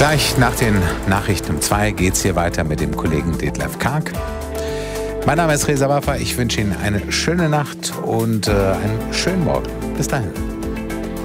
Gleich nach den Nachrichten um 2 geht es hier weiter mit dem Kollegen Detlef Karg. Mein Name ist Reza Waffa. Ich wünsche Ihnen eine schöne Nacht und einen schönen Morgen. Bis dahin.